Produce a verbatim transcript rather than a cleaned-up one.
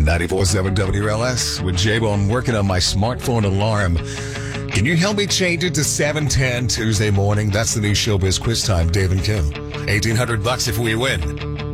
ninety-four point seven W L S with J-Bone working on my smartphone alarm. Can you help me change it to seven ten Tuesday morning? That's the new Showbiz Quiz Time, Dave and Kim. eighteen hundred bucks if we win.